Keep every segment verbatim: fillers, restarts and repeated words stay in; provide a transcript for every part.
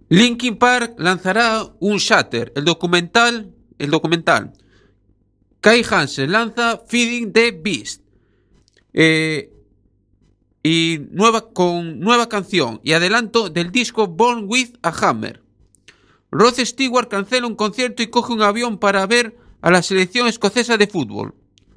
Linkin Park lanzará un Shatter, el documental, el documental. Kai Hansen lanza Feeding the Beast. Eh, y nueva con nueva canción y adelanto del disco Born with a Hammer. Rod Stewart cancela un concierto y coge un avión para ver a la selección escocesa de fútbol.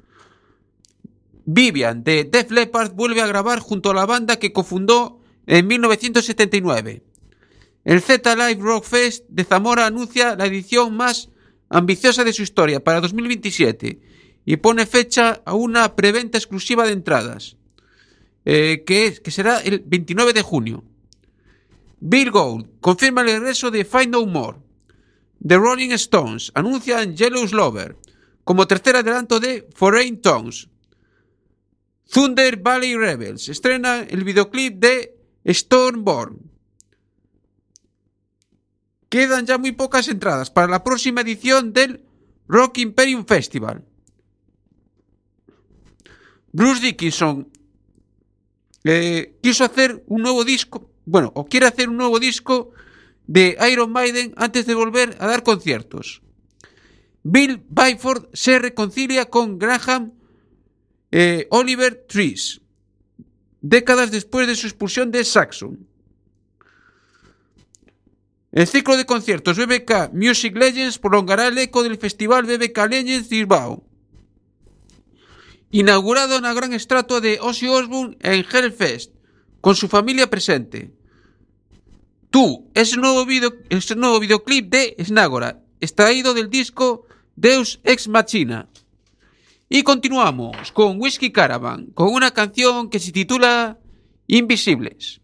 Vivian de Def Leppard vuelve a grabar junto a la banda que cofundó en mil novecientos setenta y nueve. El Z Live Rock Fest de Zamora anuncia la edición más ambiciosa de su historia para dos mil veintisiete y pone fecha a una preventa exclusiva de entradas, eh, que, es, que será el veintinueve de junio. Bill Gould confirma el regreso de Fight No More. The Rolling Stones anuncian Jealous Lover como tercer adelanto de Foreign Tongues. Thunder Valley Rebels estrena el videoclip de Stormborn. Quedan ya muy pocas entradas para la próxima edición del Rock Imperium Festival. Bruce Dickinson eh, quiso hacer un nuevo disco, bueno, o quiere hacer un nuevo disco de Iron Maiden antes de volver a dar conciertos. Bill Byford se reconcilia con Graham eh, Oliver Trees, décadas después de su expulsión de Saxon. El ciclo de conciertos B B K Music Legends prolongará el eco del festival B B K Legends de Bilbao. Inaugurado una gran estatua de Ozzy Osbourne en Hellfest, con su familia presente. Tú, es el nuevo, video, es el nuevo videoclip de Snagora, extraído del disco Deus Ex Machina. Y continuamos con Whiskey Caravan, con una canción que se titula Invisibles.